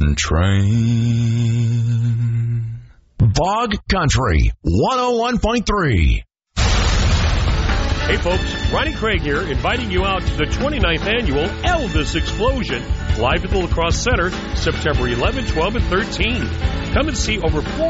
Train. Bog Country 101.3. Hey folks, Ronnie Craig here, inviting you out to the 29th annual Elvis Explosion, live at the La Crosse Center, September 11, 12, and 13. Come and see over